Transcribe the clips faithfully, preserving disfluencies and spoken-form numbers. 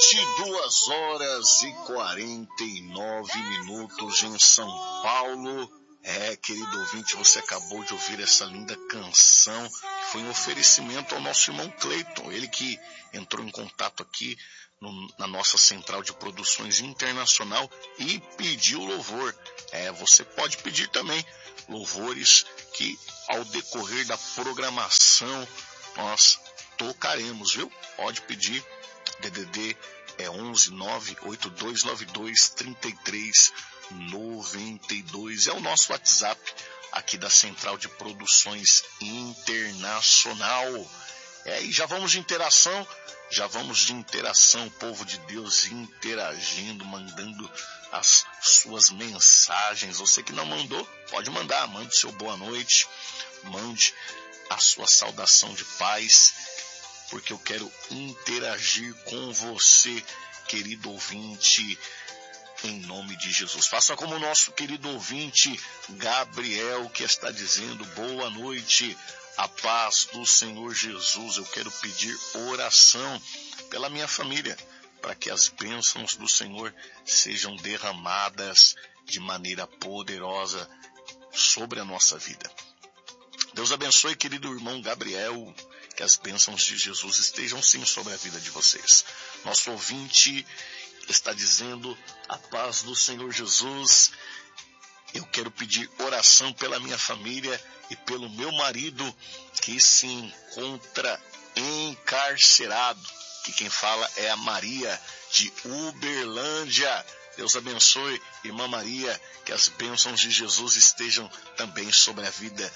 vinte e duas horas e quarenta e nove minutos em São Paulo. É, querido ouvinte, você acabou de ouvir essa linda canção, que foi um oferecimento ao nosso irmão Cleiton, ele que entrou em contato aqui no, na nossa central de produções internacional e pediu louvor. É, você pode pedir também louvores que ao decorrer da programação nós tocaremos, viu? Pode pedir. D D D é onze nove oito dois nove dois três três nove dois. É o nosso WhatsApp aqui da Central de Produções Internacional. É, e já vamos de interação, já vamos de interação, povo de Deus interagindo, mandando as suas mensagens. Você que não mandou, pode mandar, mande seu boa noite, mande a sua saudação de paz, porque eu quero interagir com você, querido ouvinte, em nome de Jesus. Faça como o nosso querido ouvinte Gabriel, que está dizendo: boa noite, a paz do Senhor Jesus. Eu quero pedir oração pela minha família, para que as bênçãos do Senhor sejam derramadas de maneira poderosa sobre a nossa vida. Deus abençoe, querido irmão Gabriel, que as bênçãos de Jesus estejam sim sobre a vida de vocês. Nosso ouvinte está dizendo: a paz do Senhor Jesus. Eu quero pedir oração pela minha família e pelo meu marido, que se encontra encarcerado. Que quem fala é a Maria de Uberlândia. Deus abençoe, irmã Maria, que as bênçãos de Jesus estejam também sobre a vida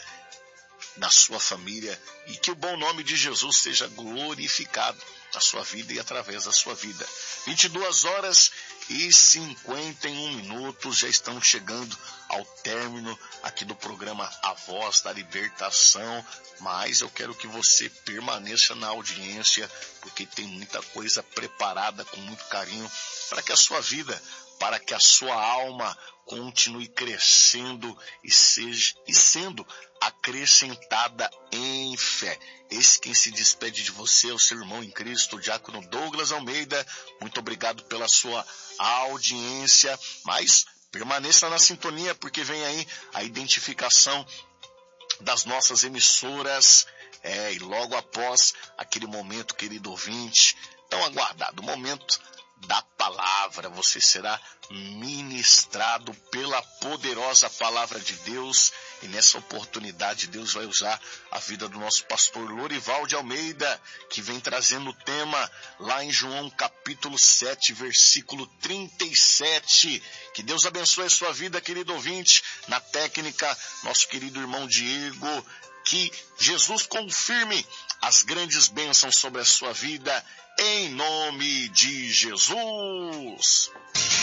da sua família e que o bom nome de Jesus seja glorificado na sua vida e através da sua vida. vinte e duas horas e cinquenta e um minutos, já estamos chegando ao término aqui do programa A Voz da Libertação, mas eu quero que você permaneça na audiência, porque tem muita coisa preparada com muito carinho para que a sua vida, para que a sua alma continue crescendo e seja e sendo acrescentada em fé. Esse quem se despede de você é o seu irmão em Cristo, o diácono Douglas Almeida. Muito obrigado pela sua audiência, mas permaneça na sintonia, porque vem aí a identificação das nossas emissoras, é, e logo após aquele momento, querido ouvinte, tão aguardado, o momento da palavra, você será ministrado pela poderosa palavra de Deus, e nessa oportunidade Deus vai usar a vida do nosso pastor Lorival de Almeida, que vem trazendo o tema lá em João capítulo sete, versículo trinta e sete. Que Deus abençoe a sua vida, querido ouvinte. Na técnica, nosso querido irmão Diego. Que Jesus confirme as grandes bênçãos sobre a sua vida, em nome de Jesus.